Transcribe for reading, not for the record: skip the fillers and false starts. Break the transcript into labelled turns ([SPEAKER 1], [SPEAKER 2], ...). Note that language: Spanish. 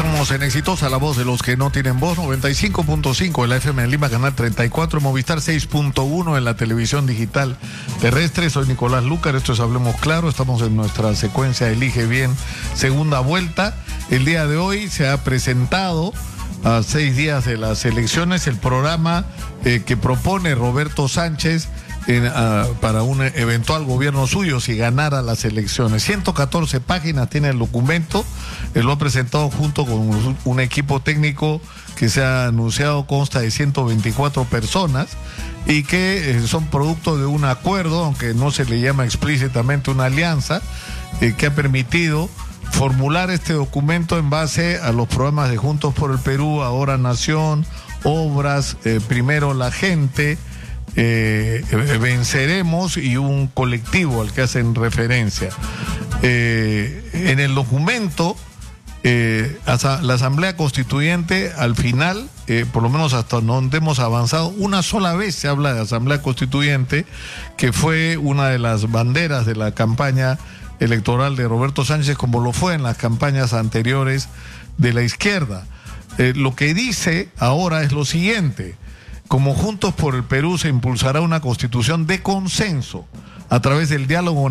[SPEAKER 1] Estamos en Exitosa, la voz de los que no tienen voz, 95.5 en la FM en Lima, canal 34, Movistar 6.1 en la televisión digital terrestre. Soy Nicolás Lucar, esto es Hablemos Claro, estamos en nuestra secuencia Elige Bien, segunda vuelta. El día de hoy se ha presentado, a 6 días de las elecciones, el programa que propone Roberto Sánchez para un eventual gobierno suyo si ganara las elecciones. 114 páginas tiene el documento, lo ha presentado junto con un equipo técnico que se ha anunciado, consta de 124 personas y que son producto de un acuerdo, aunque no se le llama explícitamente una alianza, que ha permitido formular este documento en base a los programas de Juntos por el Perú, Ahora Nación, Obras, Primero la Gente, Venceremos y un colectivo al que hacen referencia. En el documento, la Asamblea Constituyente, al final, por lo menos hasta donde hemos avanzado, una sola vez se habla de Asamblea Constituyente, que fue una de las banderas de la campaña electoral de Roberto Sánchez, como lo fue en las campañas anteriores de la izquierda. Lo que dice ahora es lo siguiente: como Juntos por el Perú se impulsará una constitución de consenso a través del diálogo